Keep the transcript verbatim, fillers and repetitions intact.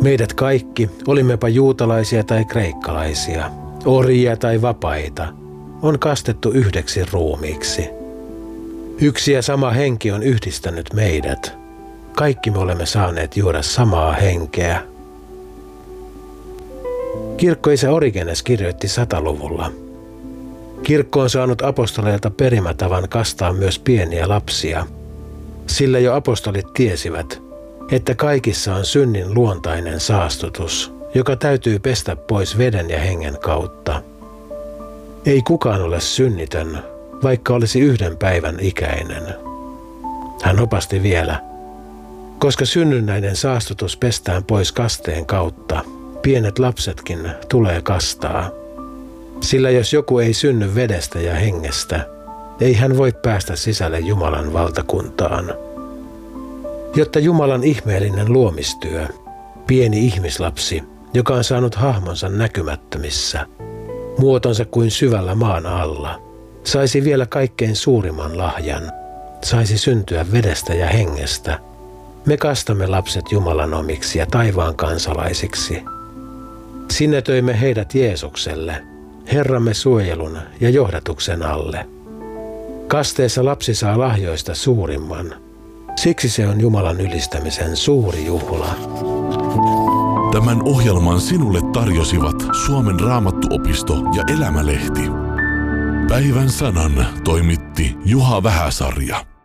Meidät kaikki, olimmepa juutalaisia tai kreikkalaisia, orjia tai vapaita, on kastettu yhdeksi ruumiiksi. Yksi ja sama henki on yhdistänyt meidät. Kaikki me olemme saaneet juoda samaa henkeä. Kirkkoisä Origenes kirjoitti sataluvulla. Kirkko on saanut apostoleilta perimätavan kastaa myös pieniä lapsia, sillä jo apostolit tiesivät, että kaikissa on synnin luontainen saastutus, joka täytyy pestä pois veden ja hengen kautta. Ei kukaan ole synnitön, vaikka olisi yhden päivän ikäinen. Hän opasti vielä, koska synnynnäinen saastutus pestään pois kasteen kautta, pienet lapsetkin tulee kastaa. Sillä jos joku ei synny vedestä ja hengestä, ei hän voi päästä sisälle Jumalan valtakuntaan. Jotta Jumalan ihmeellinen luomistyö, pieni ihmislapsi, joka on saanut hahmonsa näkymättömissä, muotonsa kuin syvällä maan alla, saisi vielä kaikkein suurimman lahjan, saisi syntyä vedestä ja hengestä, me kastamme lapset Jumalan omiksi ja taivaan kansalaisiksi. Sinetöimme heidät Jeesukselle, Herramme suojelun ja johdatuksen alle. Kasteessa lapsi saa lahjoista suurimman. Siksi se on Jumalan ylistämisen suuri juhla. Tämän ohjelman sinulle tarjosivat Suomen Raamattuopisto ja Elämälehti. Päivän sanan toimitti Juha Vähäsarja.